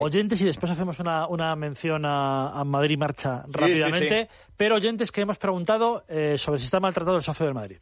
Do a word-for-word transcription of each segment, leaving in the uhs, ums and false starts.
Oyentes, y después hacemos una, una mención a, a Madrid Marcha sí, rápidamente, sí, sí. pero oyentes que hemos preguntado eh, sobre si está maltratado el socio del Madrid.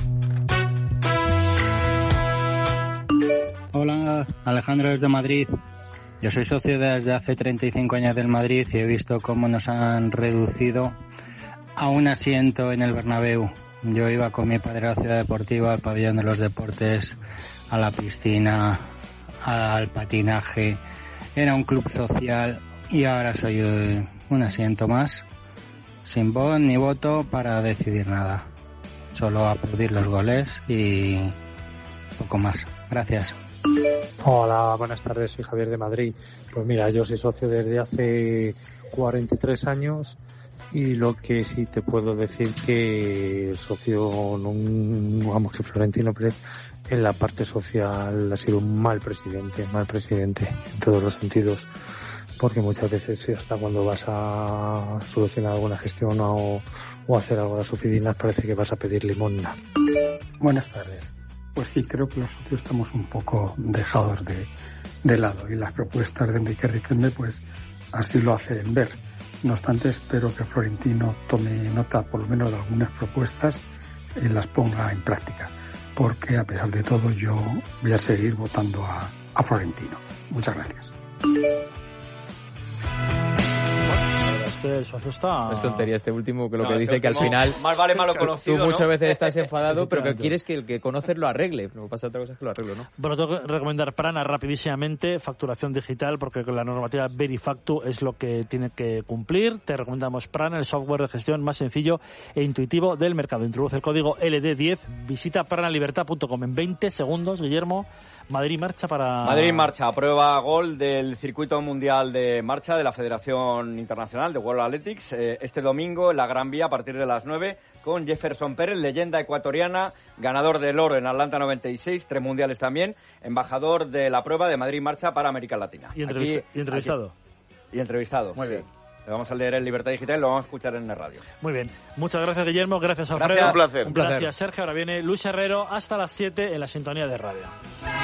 Hola, Alejandro desde Madrid. Yo soy socio desde hace treinta y cinco años del Madrid y he visto cómo nos han reducido a un asiento en el Bernabéu. Yo iba con mi padre a la ciudad deportiva, al pabellón de los deportes, a la piscina, al patinaje. Era un club social y ahora soy un asiento más, sin voz ni voto para decidir nada. Solo aplaudir los goles y poco más. Gracias. Hola, buenas tardes, soy Javier de Madrid. Pues mira, yo soy socio desde hace cuarenta y tres años y lo que sí te puedo decir que el socio, no, vamos, que Florentino Pérez en la parte social ha sido un mal presidente, mal presidente en todos los sentidos, porque muchas veces hasta cuando vas a solucionar alguna gestión o, o hacer algo a las oficinas parece que vas a pedir limosna. Buenas tardes. Pues sí, creo que los socios estamos un poco dejados de, de lado y las propuestas de Enrique Riquelme pues así lo hacen ver. No obstante, espero que Florentino tome nota por lo menos de algunas propuestas y las ponga en práctica, porque a pesar de todo yo voy a seguir votando a, a Florentino. Muchas gracias. El socio está... Es tontería este último, que lo no, que dice este que al final... Más vale malo conocido, Tú muchas ¿no? veces estás enfadado, pero que quieres que el que conoces lo arregle. Lo que pasa otra cosa es que lo arreglo, ¿no? Bueno, tengo que recomendar Prana rapidísimamente, facturación digital, porque con la normativa Verifactu es lo que tiene que cumplir. Te recomendamos Prana, el software de gestión más sencillo e intuitivo del mercado. Introduce el código L D diez, visita pranalibertad punto com. En veinte segundos, Guillermo, Madrid Marcha para... Madrid Marcha, prueba gol del circuito mundial de marcha de la Federación Internacional de World Athletics, eh, este domingo en la Gran Vía a partir de las nueve, con Jefferson Pérez, leyenda ecuatoriana, ganador del oro en Atlanta noventa y seis, tres mundiales también, embajador de la prueba de Madrid Marcha para América Latina. Y, entrevist- aquí, y entrevistado. Aquí, y entrevistado. Muy sí. bien. Le vamos a leer en Libertad Digital y lo vamos a escuchar en el radio. Muy bien. Muchas gracias, Guillermo. Gracias, Alfredo. Gracias. Un placer. Un placer. Gracias, Sergio. Ahora viene Luis Herrero hasta las siete en la sintonía de radio.